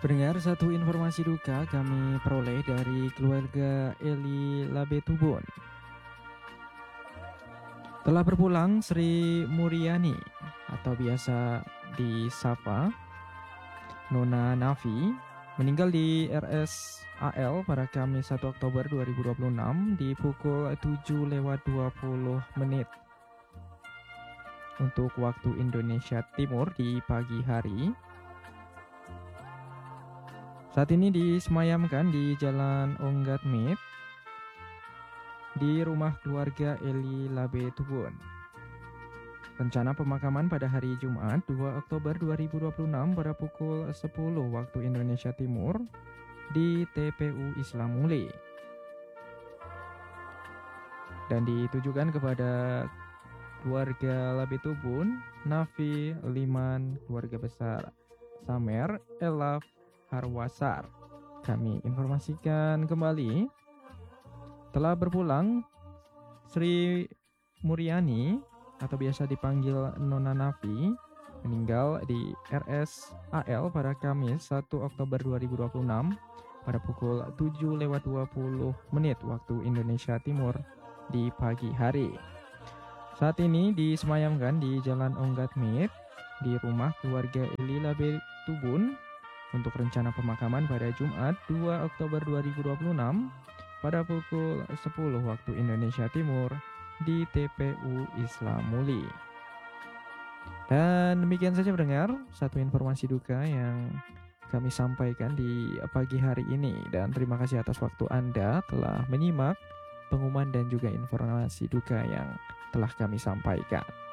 Pendengar, satu informasi duka kami peroleh dari keluarga Eli Labetubun. Telah berpulang Sri Muryani atau biasa disapa Nona Nafi meninggal di RSAL pada Kamis 1 Oktober 2026 di pukul 7:20 untuk waktu Indonesia Timur di pagi hari. Saat ini disemayamkan di Jalan Onggatmit di rumah keluarga Eli Labetubun. Rencana pemakaman pada hari Jumat 2 Oktober 2026 pada pukul 10 waktu Indonesia Timur di TPU Islam Muli. Dan ditujukan kepada keluarga Labetubun, Nafi, Liman, keluarga besar Samer, Elaf, Harwasar. Kami informasikan kembali, telah berpulang Sri Muryani atau biasa dipanggil Nona Nafi meninggal di RSAL pada Kamis 1 Oktober 2026 pada pukul 7:20 waktu Indonesia Timur di pagi hari. Saat ini disemayamkan di Jalan Onggatmit di rumah keluarga Eli Labetubun untuk rencana pemakaman pada Jumat 2 Oktober 2026 pada pukul 10 waktu Indonesia Timur di TPU Islam Muli. Dan demikian saja pendengar, satu informasi duka yang kami sampaikan di pagi hari ini. Dan terima kasih atas waktu Anda telah menyimak pengumuman dan juga informasi duka yang telah kami sampaikan.